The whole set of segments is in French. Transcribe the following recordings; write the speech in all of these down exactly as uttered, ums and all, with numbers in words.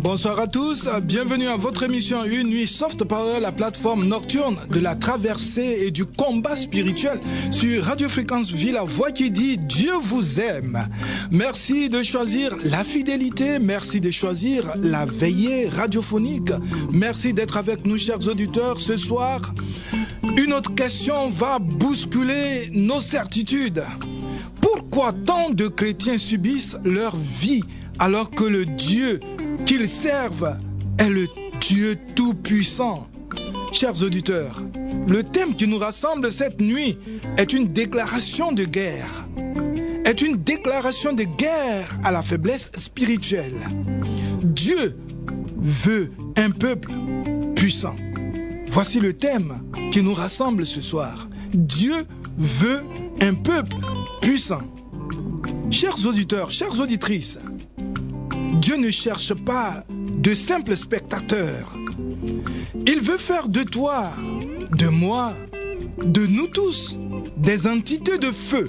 Bonsoir à tous, bienvenue à votre émission Une Nuit Soft Power, la plateforme nocturne de la traversée et du combat spirituel sur Radio Fréquence Vie, la voix qui dit Dieu vous aime. Merci de choisir la fidélité, merci de choisir la veillée radiophonique, merci d'être avec nous chers auditeurs ce soir. Une autre question va bousculer nos certitudes. Pourquoi tant de chrétiens subissent leur vie alors que le Dieu qu'ils servent est le Dieu tout-puissant? Chers auditeurs, le thème qui nous rassemble cette nuit est une déclaration de guerre. Est une déclaration de guerre à la faiblesse spirituelle. Dieu veut un peuple puissant. Voici le thème qui nous rassemble ce soir. Dieu veut un peuple puissant. Chers auditeurs, chères auditrices, Dieu ne cherche pas de simples spectateurs. Il veut faire de toi, de moi, de nous tous, des entités de feu.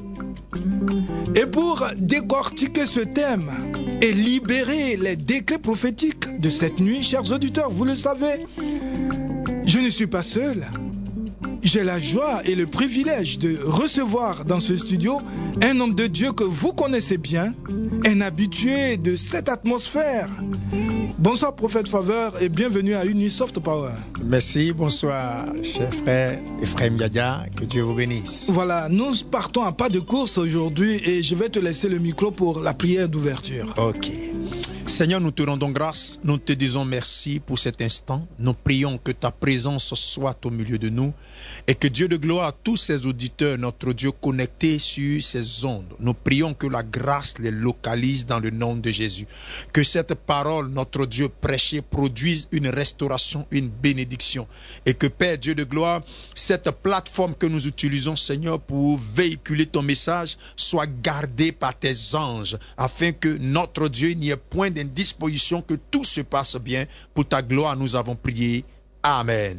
Et pour décortiquer ce thème et libérer les décrets prophétiques de cette nuit, chers auditeurs, vous le savez, je ne suis pas seul. J'ai la joie et le privilège de recevoir dans ce studio un homme de Dieu que vous connaissez bien, un habitué de cette atmosphère. Bonsoir prophète Faveur et bienvenue à Une Nuit Soft Power. Merci, bonsoir cher frère Ephraim Yaya, que Dieu vous bénisse. Voilà, nous partons à pas de course aujourd'hui et je vais te laisser le micro pour la prière d'ouverture. Ok. Seigneur, nous te rendons grâce, nous te disons merci pour cet instant. Nous prions que ta présence soit au milieu de nous et que Dieu de gloire, tous ces auditeurs, notre Dieu connectés sur ces ondes, nous prions que la grâce les localise dans le nom de Jésus. Que cette parole, notre Dieu prêchée, produise une restauration, une bénédiction. Et que Père Dieu de gloire, cette plateforme que nous utilisons, Seigneur, pour véhiculer ton message, soit gardée par tes anges, afin que notre Dieu n'y ait point d'indisposition, que tout se passe bien. Pour ta gloire, nous avons prié. Amen.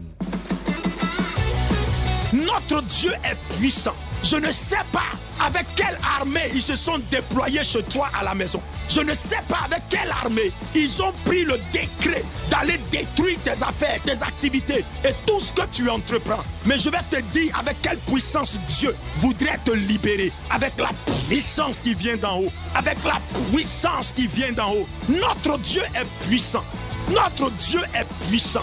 Notre Dieu est puissant. Je ne sais pas avec quelle armée ils se sont déployés chez toi à la maison. Je ne sais pas avec quelle armée ils ont pris le décret d'aller détruire tes affaires, tes activités et tout ce que tu entreprends. Mais je vais te dire avec quelle puissance Dieu voudrait te libérer. Avec la puissance qui vient d'en haut. Avec la puissance qui vient d'en haut. Notre Dieu est puissant. Notre Dieu est puissant.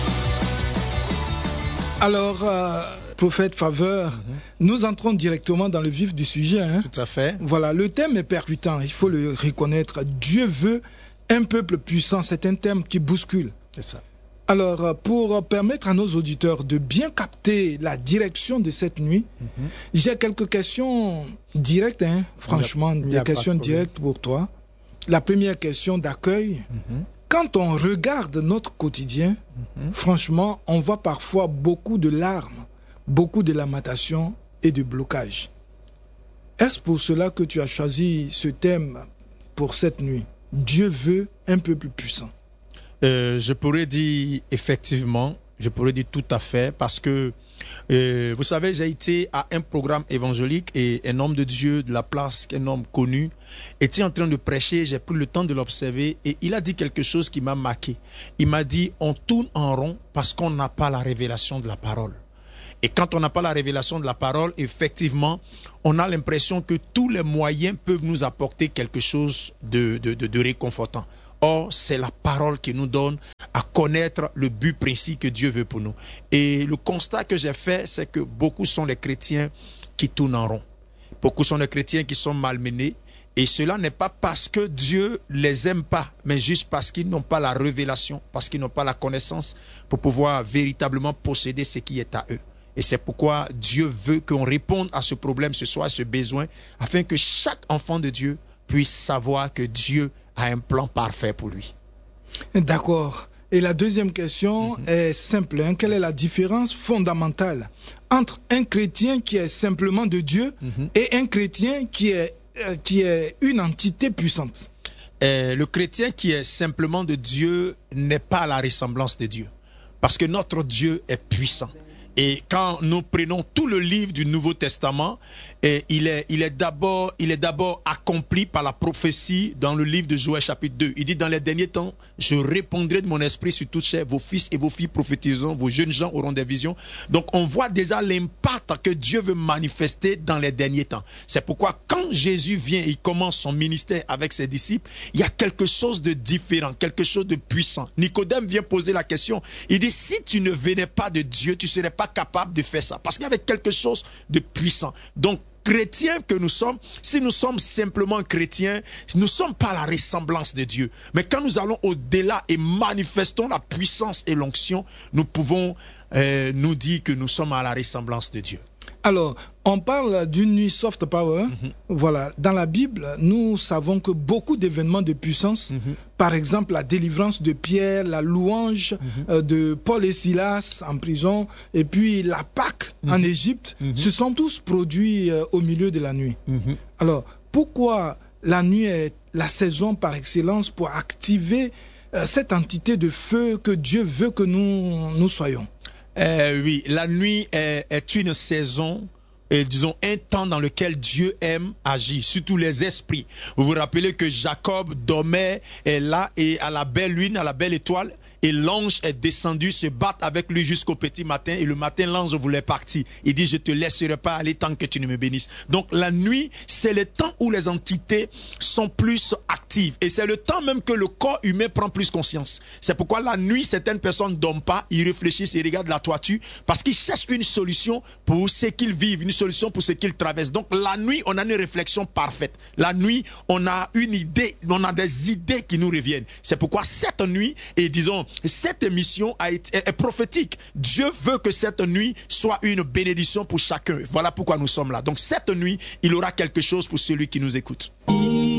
Alors, euh, prophète Faveur, mm-hmm. nous entrons directement dans le vif du sujet. Hein. Tout à fait. Voilà, le thème est percutant, il faut le reconnaître. Dieu veut un peuple puissant, c'est un thème qui bouscule. C'est ça. Alors, pour permettre à nos auditeurs de bien capter la direction de cette nuit, mm-hmm. j'ai quelques questions directes, hein, franchement, il y a, il y a des questions de directes pour toi. La première question d'accueil. Mm-hmm. Quand on regarde notre quotidien, mm-hmm. franchement, on voit parfois beaucoup de larmes, beaucoup de lamentations et de blocages. Est-ce pour cela que tu as choisi ce thème pour cette nuit? Dieu veut un peuple puissant. Euh, je pourrais dire effectivement, je pourrais dire tout à fait, parce que euh, vous savez, j'ai été à un programme évangélique et un homme de Dieu de la place, un homme connu, était en train de prêcher. J'ai pris le temps de l'observer et il a dit quelque chose qui m'a marqué. Il m'a dit, on tourne en rond parce qu'on n'a pas la révélation de la parole. Et quand on n'a pas la révélation de la parole, effectivement, on a l'impression que tous les moyens peuvent nous apporter quelque chose de, de, de, de réconfortant. Or, c'est la parole qui nous donne à connaître le but précis que Dieu veut pour nous. Et le constat que j'ai fait, c'est que beaucoup sont les chrétiens qui tournent en rond. Beaucoup sont les chrétiens qui sont malmenés. Et cela n'est pas parce que Dieu les aime pas, mais juste parce qu'ils n'ont pas la révélation, parce qu'ils n'ont pas la connaissance pour pouvoir véritablement posséder ce qui est à eux. Et c'est pourquoi Dieu veut qu'on réponde à ce problème ce soir, à ce besoin, afin que chaque enfant de Dieu puisse savoir que Dieu a un plan parfait pour lui. D'accord. Et la deuxième question mm-hmm. est simple. Hein? Quelle est la différence fondamentale entre un chrétien qui est simplement de Dieu mm-hmm. et un chrétien qui est, euh, qui est une entité puissante? Et le chrétien qui est simplement de Dieu n'est pas la ressemblance de Dieu. Parce que notre Dieu est puissant. Et quand nous prenons tout le livre du Nouveau Testament, et il est, il est d'abord, il est d'abord accompli par la prophétie dans le livre de Joël chapitre deux. Il dit, dans les derniers temps, je répondrai de mon esprit sur toute chair, vos fils et vos filles prophétiseront, vos jeunes gens auront des visions. Donc on voit déjà l'impact que Dieu veut manifester dans les derniers temps. C'est pourquoi quand Jésus vient et il commence son ministère avec ses disciples, il y a quelque chose de différent, quelque chose de puissant. Nicodème vient poser la question, il dit, si tu ne venais pas de Dieu, tu ne serais pas capable de faire ça. Parce qu'il y avait quelque chose de puissant. Donc, chrétiens que nous sommes, si nous sommes simplement chrétiens, nous ne sommes pas la ressemblance de Dieu. Mais quand nous allons au-delà et manifestons la puissance et l'onction, nous pouvons euh, nous dire que nous sommes à la ressemblance de Dieu. Alors, on parle d'une nuit soft power. Mm-hmm. Voilà. Dans la Bible, nous savons que beaucoup d'événements de puissance, mm-hmm. par exemple la délivrance de Pierre, la louange mm-hmm. euh, de Paul et Silas en prison, et puis la Pâque mm-hmm. en Égypte, mm-hmm. se sont tous produits euh, au milieu de la nuit. Mm-hmm. Alors, pourquoi la nuit est la saison par excellence pour activer euh, cette entité de feu que Dieu veut que nous, nous soyons? Euh, oui, la nuit est, est une saison, et disons un temps dans lequel Dieu aime agir, surtout les esprits. Vous vous rappelez que Jacob dormait et là et à la belle lune, à la belle étoile, et l'ange est descendu se battre avec lui jusqu'au petit matin, et le matin l'ange voulait partir. Il dit, je te laisserai pas aller tant que tu ne me bénisses. Donc la nuit, c'est le temps où les entités sont plus actives, et c'est le temps même que le corps humain prend plus conscience. C'est pourquoi la nuit, certaines personnes ne dorment pas, ils réfléchissent, ils regardent la toiture, parce qu'ils cherchent une solution pour ce qu'ils vivent, une solution pour ce qu'ils traversent. Donc la nuit, on a une réflexion parfaite. La nuit, on a une idée, on a des idées qui nous reviennent. C'est pourquoi cette nuit, et disons, cette émission a été, est, est prophétique. Dieu veut que cette nuit soit une bénédiction pour chacun. Voilà pourquoi nous sommes là. Donc cette nuit, il aura quelque chose pour celui qui nous écoute.